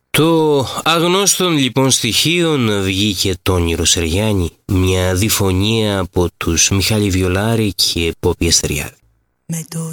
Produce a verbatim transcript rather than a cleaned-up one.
Το αγνώστον λοιπόν στοιχείων βγήκε το όνειρο Σεριάννη, μια διφωνία από τους Μιχάλη Βιολάρη και Πόπη Αστεριάδη.